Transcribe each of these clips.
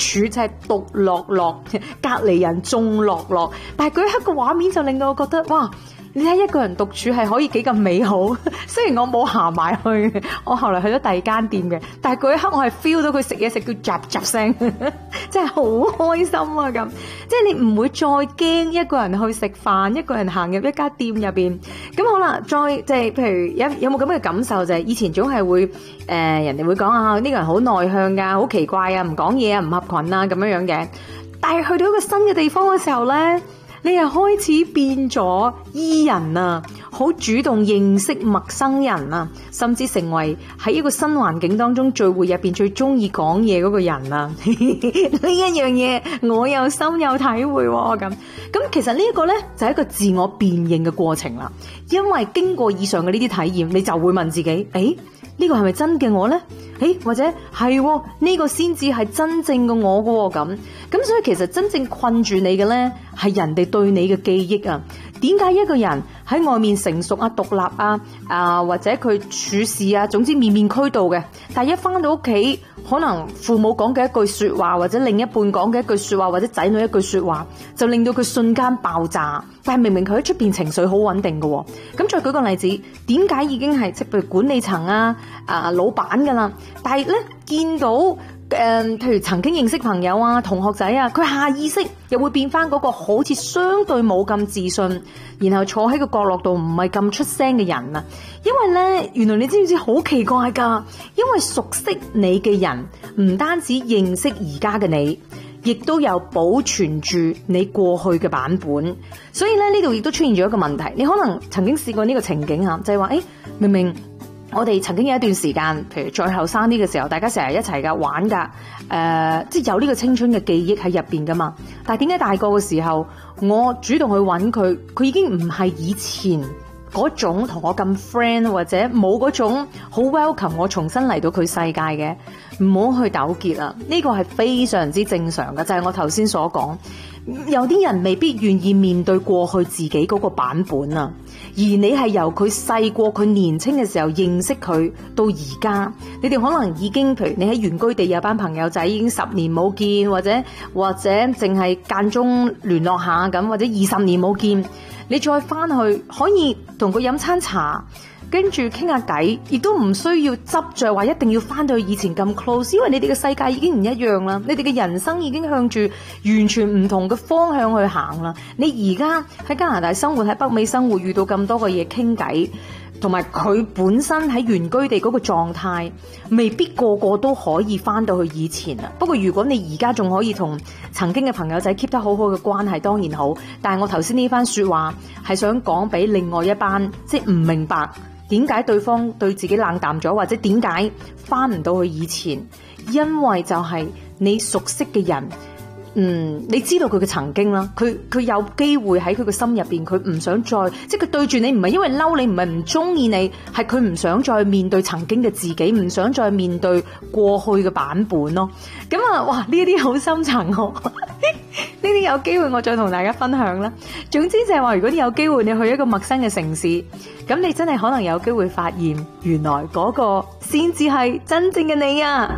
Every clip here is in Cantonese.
處，就係獨樂樂，隔離人眾樂樂。但係嗰一刻個畫面就令到我覺得，哇！你睇一個人獨處係可以幾咁美好。雖然我冇行埋去，我後來去咗第二間店嘅，但係嗰一刻我係 feel 到佢食嘢食到雜雜聲，真係好開心啊！咁即係你唔會再驚一個人去食飯，一個人行入一家店入邊。咁好啦，再即係譬如有冇咁嘅感受，就係以前總係會人哋會講啊，呢個人好內向㗎，好奇怪啊，唔講嘢啊，唔合群啊咁樣嘅。但係去到一個新嘅地方嘅時候咧，你又開始變咗 E 人啊，好主動認識陌生人啊，甚至成為喺一個新環境當中聚會入邊最中意講嘢嗰個人啊！呢一樣嘢我又深有體會喎。咁其實呢一個呢，就係一個自我辨認嘅過程啦。因為經過以上嘅呢啲體驗，你就會問自己：誒，呢個係咪真嘅我呢？或者係呢個先至係真正嘅我嘅喎。咁所以其實真正困住你嘅呢，係人哋對你嘅記憶啊。點解一個人喺外面成熟啊、獨立啊，或者佢處事啊，總之面面俱到嘅，但係一翻到屋企，可能父母講嘅一句說話，或者另一半講嘅一句說話，或者仔女一句說話，就令到佢瞬間爆炸。但係明明佢喺出邊情緒好穩定嘅喎。咁再舉個例子，點解已經係即係譬如管理層啊、老闆噶啦，但係咧見到譬如曾經認識朋友啊、同學仔啊，佢下意識又會變翻嗰個好似相對冇咁自信，然後坐喺個角落度唔係咁出聲嘅人啊。因為咧，原來你知唔知好奇怪噶？因為熟悉你嘅人唔單止認識而家嘅你，亦都有保存住你過去嘅版本。所以咧，呢度亦都出現咗一個問題，你可能曾經試過呢個情景吓，就係話明明我哋曾經有一段時間，譬如再後生啲嘅時候，大家成日一齊噶玩噶，即係有呢個青春嘅記憶喺入邊噶嘛。但係點解大個嘅時候，我主動去揾佢，佢已經唔係以前嗰種同我咁 friend， 或者冇嗰種好 welcome 我重新嚟到佢世界嘅，唔好去糾結啦。呢個係非常之正常嘅，就係我頭先所講，有啲人未必願意面對過去自己嗰個版本啊。而你係由佢細個佢年青嘅時候認識佢到而家，你哋可能已經譬如你喺原居地有班朋友仔已經10年冇見，或者淨係間中聯絡下咁，或者20年冇見，你再翻去可以同佢飲餐茶，跟住傾下偈，亦都唔需要執着話一定要翻到去以前咁 close， 因為你哋嘅世界已經唔一樣啦，你哋嘅人生已經向住完全唔同嘅方向去行啦。你而家喺加拿大生活，喺北美生活，遇到咁多嘅嘢傾偈，同埋佢本身喺原居地嗰個狀態，未必個個都可以翻到去以前啊。不過如果你而家仲可以同曾經嘅朋友仔 keep 得好好嘅關係，當然好。但係我頭先呢番說話係想講俾另外一班即係唔明白點解對方對自己冷淡咗，或者點解翻唔到去以前，因為就係你熟悉嘅人。你知道佢嘅曾經啦，佢有機會喺佢嘅心入邊，佢唔想再，即係佢對住你唔係因為嬲你，唔係唔中意你，係佢唔想再面對曾經嘅自己，唔想再面對過去嘅版本咯。咁啊，哇！呢啲好深層喎，呢啲有機會我再同大家分享啦。總之就係話，如果你有機會你去一個陌生嘅城市，咁你真係可能有機會發現，原來嗰個先至係真正嘅你啊！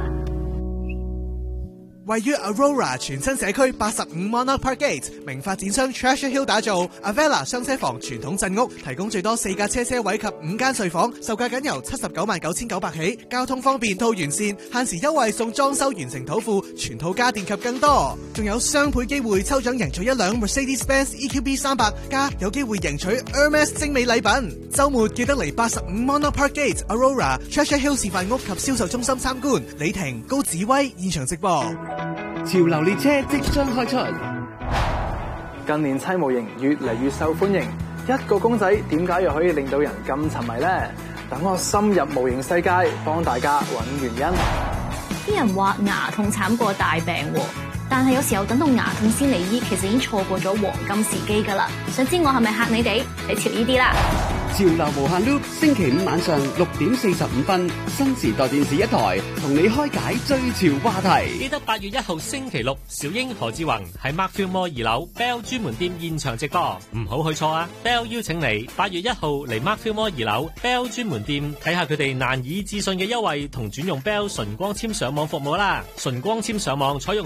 位於 Aurora 全新社區85 Monarch Park Gate， 名發展商 Treasure Hill 打造 Avella 雙車房傳統鎮屋，提供最多4架車位及5間睡房，售價僅由799900起，交通方便到完善，限時優惠送裝修完成土庫、全套家電及更多，仲有雙倍機會抽獎贏取一輛 Mercedes-Benz EQB 300，加有機會贏取 Hermes 精美禮品。週末記得嚟85 Monarch Park Gate Aurora Treasure Hill 示範屋及銷售中心參觀。李婷、高子威現場直播。 潮流列車即將開出， 近年砌模型越嚟越受歡迎，一個公仔點解又可以令到人咁沉迷呢？等我深入模型世界，幫大家揾原因。 啲人話牙痛慘過大病喎，但係有時候等到牙痛先嚟醫，其實已經錯過咗黃金時機㗎啦。想知我係咪嚇你哋？你潮呢啲啦！ 潮流無限 loop， 星期5晚上6點45分，新時代電視一台，同你開解最潮話題。 記得8月1號星期六，小英何志宏喺 Mark Film Mall 2樓 Bell 專門店現場直播，唔好去錯啊 ！Bell 邀請你8月1號嚟 Mark Film Mall 2樓 Bell 專門店睇下佢哋難以置信嘅優惠同轉用 Bell 純光纖上網服務啦！純光纖上網採用